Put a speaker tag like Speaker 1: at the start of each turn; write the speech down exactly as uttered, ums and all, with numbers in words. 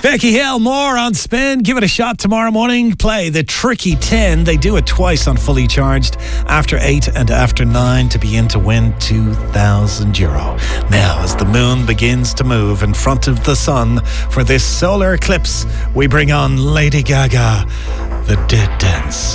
Speaker 1: Becky Hill, more on Spin. Give it a shot tomorrow morning. Play the Tricky ten. They do it twice on Fully Charged, after eight and after nine, to be in to win two thousand euro. Now, as the moon begins to move in front of the sun for this solar eclipse, we bring on Lady Gaga, The Dead Dance.